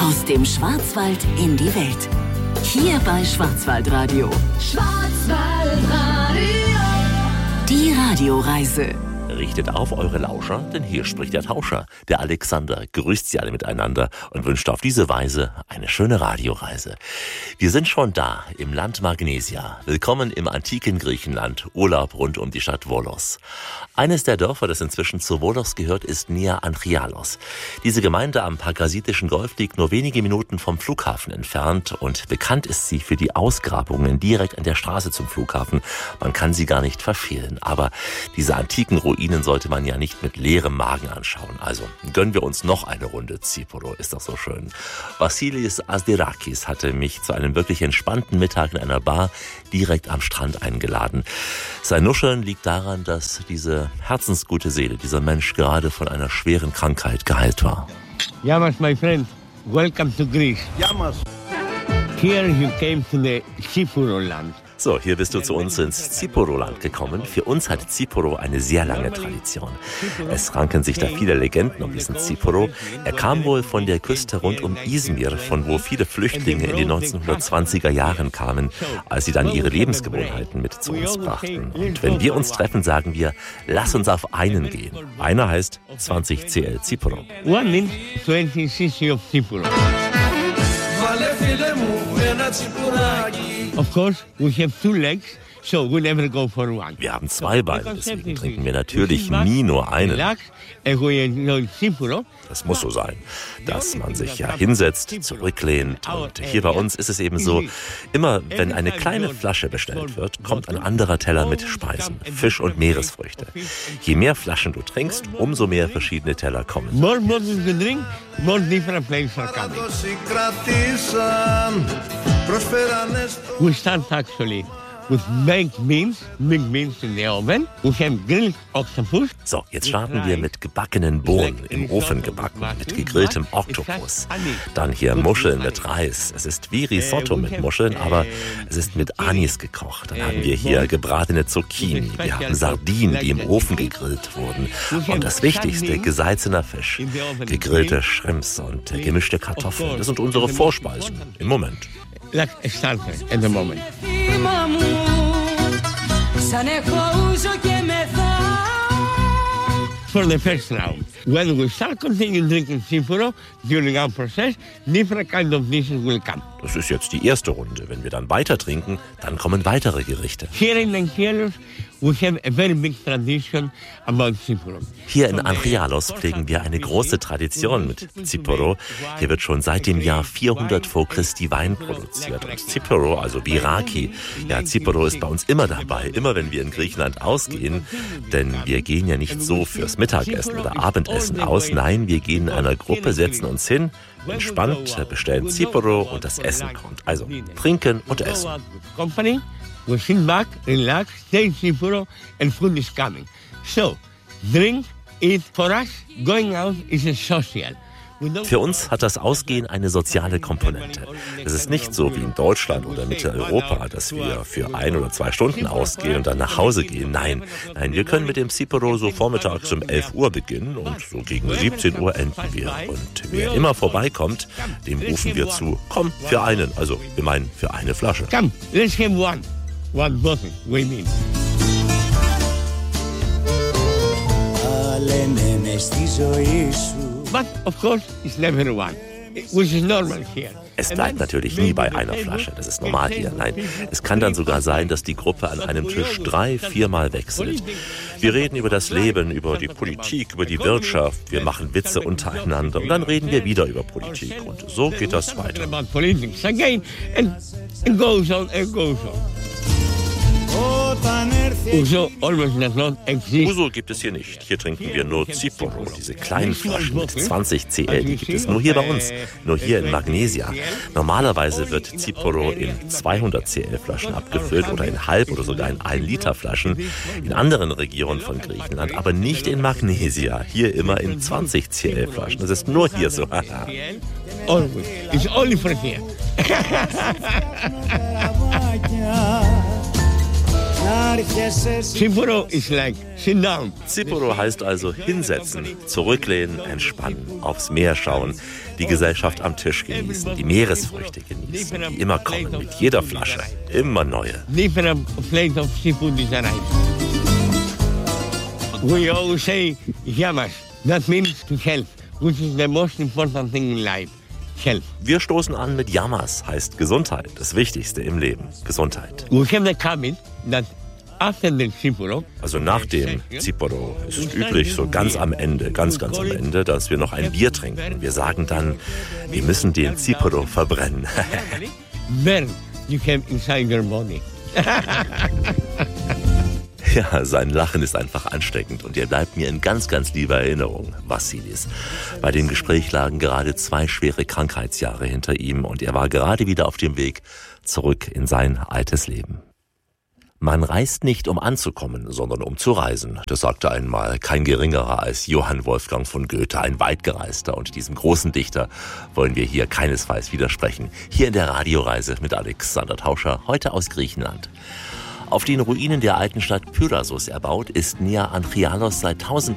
Aus dem Schwarzwald in die Welt. Hier bei Schwarzwaldradio. Schwarzwaldradio. Die Radioreise. Richtet auf eure Lauscher, denn hier spricht der Tauscher. Der Alexander grüßt sie alle miteinander und wünscht auf diese Weise eine schöne Radioreise. Wir sind schon da, im Land Magnesia. Willkommen im antiken Griechenland, Urlaub rund um die Stadt Volos. Eines der Dörfer, das inzwischen zu Volos gehört, ist Nea Anchialos. Diese Gemeinde am Pagrasitischen Golf liegt nur wenige Minuten vom Flughafen entfernt und bekannt ist sie für die Ausgrabungen direkt an der Straße zum Flughafen. Man kann sie gar nicht verfehlen, aber diese antiken Ruinen sollte man ja nicht mit leerem Magen anschauen. Also gönnen wir uns noch eine Runde Tsiporo, ist doch so schön. Vasilis Asdirakis hatte mich zu einem wirklich entspannten Mittag in einer Bar direkt am Strand eingeladen. Sein Nuscheln liegt daran, dass diese herzensgute Seele, dieser Mensch gerade von einer schweren Krankheit geheilt war. Yamas, my friend, welcome to Greece. Yamas. Here you came to the Tsiporo land. So, hier bist du zu uns ins Tsiporo-Land gekommen. Für uns hat Tsiporo eine sehr lange Tradition. Es ranken sich da viele Legenden um diesen Tsiporo. Er kam wohl von der Küste rund um Izmir, von wo viele Flüchtlinge in den 1920er Jahren kamen, als sie dann ihre Lebensgewohnheiten mit zu uns brachten. Und wenn wir uns treffen, sagen wir, lass uns auf einen gehen. Einer heißt 20 CL Tsiporo. One means 20 cc of Tsiporo. Of course, we have two legs, so we never go for one. Wir haben zwei Beine, deswegen trinken wir natürlich nie nur einen. Das muss so sein, dass man sich ja hinsetzt, zurücklehnt. Und hier bei uns ist es eben so, immer wenn eine kleine Flasche bestellt wird, kommt ein anderer Teller mit Speisen, Fisch und Meeresfrüchte. Je mehr Flaschen du trinkst, umso mehr verschiedene Teller kommen. More bottles you drink, more different places are coming. We start actually with baked beans in the oven. We have grilled octopus. So, jetzt starten wir mit gebackenen Bohnen, im Ofen gebacken, mit gegrilltem Oktopus. Dann hier Muscheln mit Reis. Es ist wie Risotto mit Muscheln, aber es ist mit Anis gekocht. Dann haben wir hier gebratene Zucchini. Wir haben Sardinen, die im Ofen gegrillt wurden. Und das Wichtigste, gesalzener Fisch, gegrillte Shrimps und gemischte Kartoffeln. Das sind unsere Vorspeisen im Moment. Like a starter at the moment. For the first round, when we start continuing drinking Tsiporo, during our process, different kind of dishes will come. Das ist jetzt die erste Runde. Wenn wir dann weiter trinken, dann kommen weitere Gerichte. Here in Anchialos, we have a very big tradition about Tsiporo. Hier in Anchialos pflegen wir eine große Tradition mit Tsiporo. Hier wird schon seit dem Jahr 400 vor Christi Wein produziert. Und Tsiporo, also Biraki, ja, Tsiporo ist bei uns immer dabei, immer wenn wir in Griechenland ausgehen. Denn wir gehen ja nicht so fürs Mittagessen oder Abendessen aus. Nein, wir gehen in einer Gruppe, setzen uns hin, entspannt, bestellen Tsiporo und das Essen kommt. Also trinken und essen. We sit back, relax, take Tsiporo, and food is coming. So, drink, eat. For us, going out is a social. Für uns hat das Ausgehen eine soziale Komponente. Es ist nicht so wie in Deutschland oder Mitteleuropa, dass wir für 1 oder 2 Stunden ausgehen und dann nach Hause gehen. Nein, wir können mit dem Tsiporo so vormittags um 11 Uhr beginnen und so gegen 17 Uhr enden wir. Und wer immer vorbeikommt, dem rufen wir zu, komm, für einen, also wir meinen für eine Flasche. Come, let's have one. One bottle, we mean. But of course, it's never one, which is normal here. Es bleibt natürlich nie bei einer Flasche, das ist normal hier. Nein, es kann dann sogar sein, dass die Gruppe an einem Tisch 3-4 Mal wechselt. Wir reden über das Leben, über die Politik, über die Wirtschaft, wir machen Witze untereinander und dann reden wir wieder über Politik. Und so geht das weiter. Uso gibt es hier nicht. Hier trinken wir nur Tsiporo, diese kleinen Flaschen mit 20 CL. Die gibt es nur hier bei uns, nur hier in Magnesia. Normalerweise wird Tsiporo in 200 CL Flaschen abgefüllt oder in halb oder sogar in 1 Liter Flaschen. In anderen Regionen von Griechenland, aber nicht in Magnesia. Hier immer in 20 CL Flaschen. Das ist nur hier so. Always. It's only for here. Tsipuro is like sit down. Tsipuro heißt also hinsetzen, zurücklehnen, entspannen, aufs Meer schauen, die Gesellschaft am Tisch genießen, die Meeresfrüchte genießen, die immer kommen, mit jeder Flasche, immer neue. Different plate of seafood is arrived. We always say yamas. That means to help, which is the most important thing in life. Health. Wir stoßen an mit Yamas, heißt Gesundheit, das Wichtigste im Leben, Gesundheit. We have the habit that after the Tsipuro, Also nach dem Tsipuro ist es üblich, so ganz am Ende, ganz am Ende, dass wir noch ein Bier trinken. Wir sagen dann, wir müssen den Tsipuro verbrennen. burn you have inside your body. Ja, sein Lachen ist einfach ansteckend und er bleibt mir in ganz lieber Erinnerung, Vassilis. Bei dem Gespräch lagen gerade 2 schwere Krankheitsjahre hinter ihm und er war gerade wieder auf dem Weg zurück in sein altes Leben. Man reist nicht, um anzukommen, sondern um zu reisen. Das sagte einmal kein Geringerer als Johann Wolfgang von Goethe, ein Weitgereister. Und diesem großen Dichter wollen wir hier keinesfalls widersprechen. Hier in der Radioreise mit Alexander Tauscher, heute aus Griechenland. Auf den Ruinen der alten Stadt Pyrasos erbaut, ist Nea Anchialos seit 1000